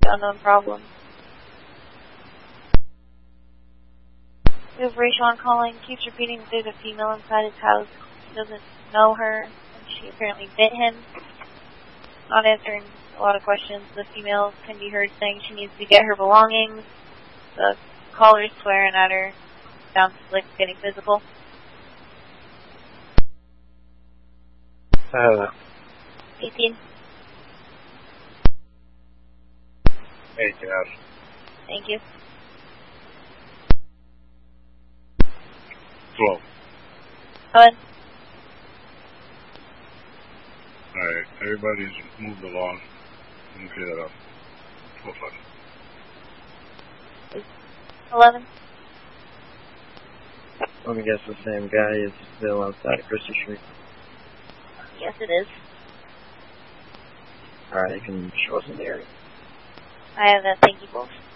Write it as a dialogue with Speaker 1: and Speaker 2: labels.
Speaker 1: unknown problem. We have Rayshawn calling, keeps repeating that there's a female inside his house. He doesn't know her, and she apparently bit him. Not answering a lot of questions. The female can be heard saying she needs to get her belongings. The caller's swearing at her. Sounds like it's getting physical. 18.
Speaker 2: 18 out.
Speaker 1: Thank you.
Speaker 2: 12.
Speaker 1: Go ahead.
Speaker 2: Alright, everybody's moved along. Let me clear that up. 12.
Speaker 1: 11.
Speaker 3: Let me guess the same guy is still outside of Christie Street.
Speaker 1: Yes, it is.
Speaker 3: Alright, you can show us in the area.
Speaker 1: I have that. Thank you both.